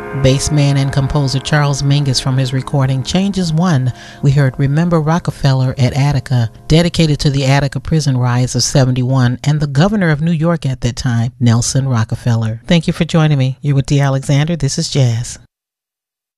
Bassman and composer Charles Mingus from his recording Changes One. We heard Remember Rockefeller at Attica, dedicated to the Attica prison riots of 71 and the governor of New York at that time, Nelson Rockefeller. Thank you for joining me. You're with Dee Alexander. This is Jazz.